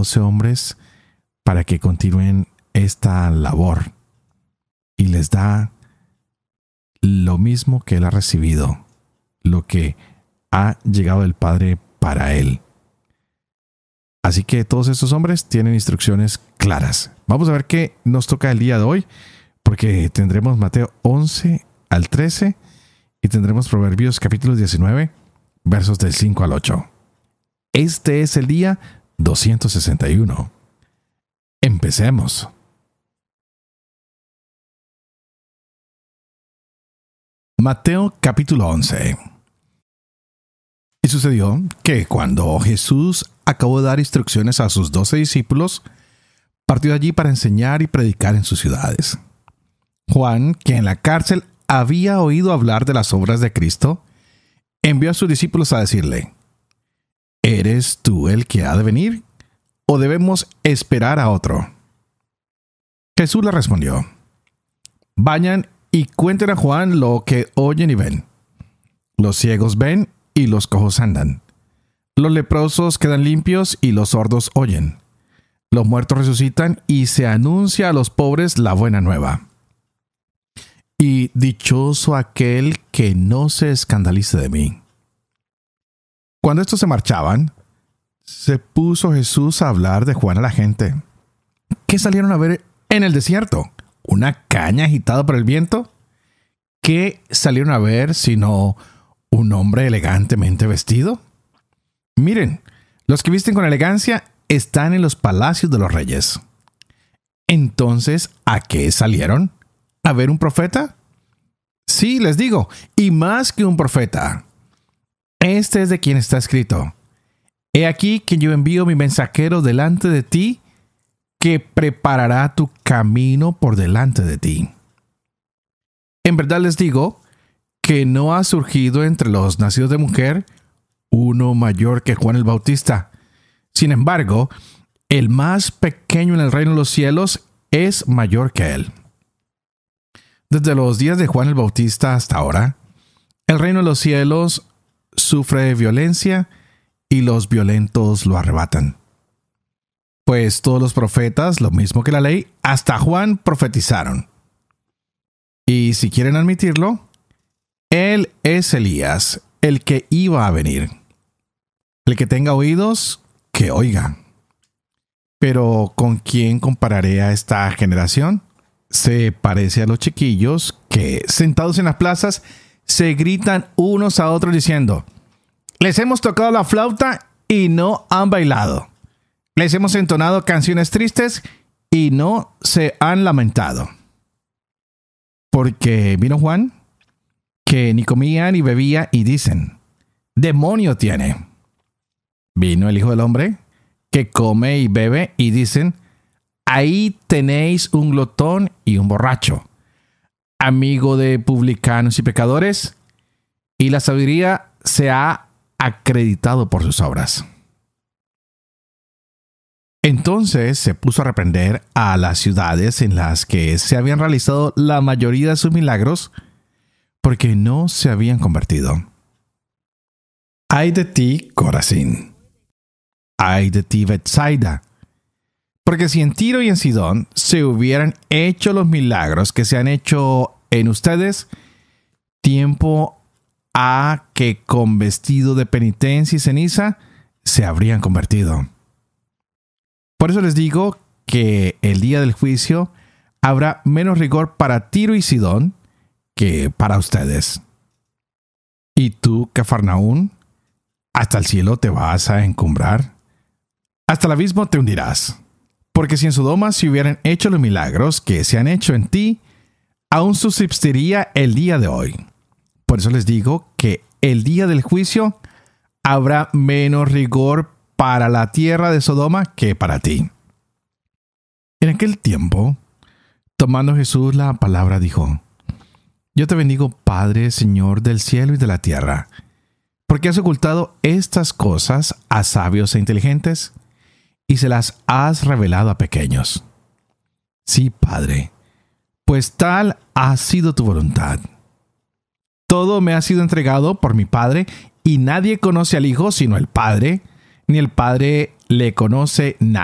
12 hombres para que continúen esta labor y les da lo mismo que él ha recibido, lo que ha llegado del Padre para él. Así que todos estos hombres tienen instrucciones claras. Vamos a ver qué nos toca el día de hoy, porque tendremos Mateo 11 al 13 y tendremos Proverbios capítulo 19, versos del 5 al 8. Este es el día 261. Empecemos. Mateo capítulo 11. Y sucedió que cuando Jesús acabó de dar instrucciones a sus 12 discípulos, partió de allí para enseñar y predicar en sus ciudades. Juan, que en la cárcel había oído hablar de las obras de Cristo, envió a sus discípulos a decirle: ¿Eres tú el que ha de venir, o debemos esperar a otro? Jesús le respondió: Vayan y cuenten a Juan lo que oyen y ven. Los ciegos ven y los cojos andan. Los leprosos quedan limpios y los sordos oyen. Los muertos resucitan y se anuncia a los pobres la buena nueva. Y dichoso aquel que no se escandalice de mí. Cuando estos se marchaban, se puso Jesús a hablar de Juan a la gente. ¿Qué salieron a ver en el desierto? ¿Una caña agitada por el viento? ¿Qué salieron a ver sino un hombre elegantemente vestido? Miren, los que visten con elegancia están en los palacios de los reyes. Entonces, ¿a qué salieron? ¿A ver un profeta? Sí, les digo, y más que un profeta. Este es de quien está escrito: He aquí que yo envío mi mensajero delante de ti, que preparará tu camino por delante de ti. En verdad les digo que no ha surgido entre los nacidos de mujer uno mayor que Juan el Bautista. Sin embargo, el más pequeño en el reino de los cielos es mayor que él. Desde los días de Juan el Bautista hasta ahora, el reino de los cielos sufre violencia y los violentos lo arrebatan. Pues todos los profetas, lo mismo que la ley, hasta Juan profetizaron. Y si quieren admitirlo, él es Elías, el que iba a venir. El que tenga oídos, que oiga. Pero ¿con quién compararé a esta generación? Se parece a los chiquillos que, sentados en las plazas, se gritan unos a otros diciendo: Les hemos tocado la flauta y no han bailado. Les hemos entonado canciones tristes y no se han lamentado. Porque vino Juan, que ni comía ni bebía, y dicen: ¡Demonio tiene! Vino el Hijo del Hombre, que come y bebe, y dicen: Ahí tenéis un glotón y un borracho, amigo de publicanos y pecadores, y la sabiduría se ha acreditado por sus obras. Entonces se puso a reprender a las ciudades en las que se habían realizado la mayoría de sus milagros, porque no se habían convertido. ¡Ay de ti, Corazín! ¡Ay de ti, Betsaida! Porque si en Tiro y en Sidón se hubieran hecho los milagros que se han hecho en ustedes, tiempo ha que con vestido de penitencia y ceniza se habrían convertido. Por eso les digo que el día del juicio habrá menos rigor para Tiro y Sidón que para ustedes. Y tú, Cafarnaún, ¿hasta el cielo te vas a encumbrar? Hasta el abismo te hundirás. Porque si en Sodoma se hubieran hecho los milagros que se han hecho en ti, aún subsistiría el día de hoy. Por eso les digo que el día del juicio habrá menos rigor para la tierra de Sodoma que para ti. En aquel tiempo, tomando Jesús la palabra, dijo: Yo te bendigo, Padre, Señor del cielo y de la tierra, porque has ocultado estas cosas a sabios e inteligentes y se las has revelado a pequeños. Sí, Padre, pues tal ha sido tu voluntad. Todo me ha sido entregado por mi Padre, y nadie conoce al Hijo sino el Padre, ni el Padre le conoce nadie